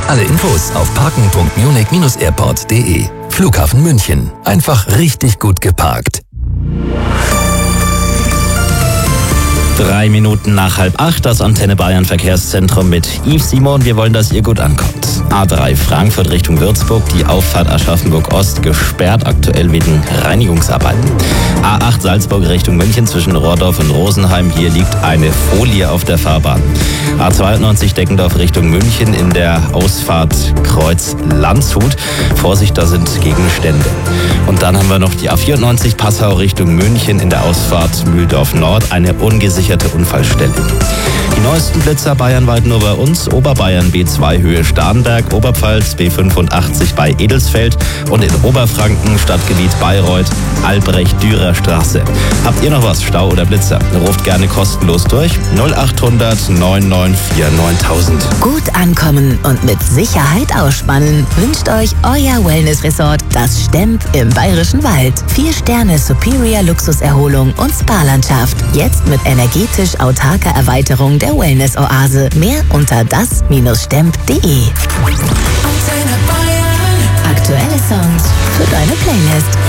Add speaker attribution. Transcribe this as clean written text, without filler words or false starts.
Speaker 1: Alle Infos auf parken.munich-airport.de. Flughafen München. Einfach richtig gut geparkt.
Speaker 2: 3 Minuten nach 7:30, das Antenne Bayern Verkehrszentrum mit Yves Simon. Wir wollen, dass ihr gut ankommt. A3 Frankfurt Richtung Würzburg, die Auffahrt Aschaffenburg Ost gesperrt, aktuell wegen Reinigungsarbeiten. A8 Salzburg Richtung München zwischen Rohrdorf und Rosenheim, hier liegt eine Folie auf der Fahrbahn. A92 Deckendorf Richtung München in der Ausfahrt Kreuz Landshut. Vorsicht, da sind Gegenstände. Und dann haben wir noch die A94 Passau Richtung München in der Ausfahrt Mühldorf Nord, eine ungesicherte Unfallstelle. Die neuesten Blitzer bayernweit nur bei uns. Oberbayern B2 Höhe Starnberg, Oberpfalz B85 bei Edelsfeld und in Oberfranken Stadtgebiet Bayreuth Albrecht-Dürer Straße. Habt ihr noch was, Stau oder Blitzer? Ruft gerne kostenlos durch 0800 994 9000.
Speaker 3: Gut ankommen und mit Sicherheit ausspannen wünscht euch euer Wellness-Resort, das Stemp im Bayerischen Wald. 4 Sterne Superior Luxuserholung und Spa-Landschaft. Jetzt mit energetisch autarker Erweiterung der Wellness-Oase. Mehr unter das-stemp.de. Aktuelle Songs für deine Playlist.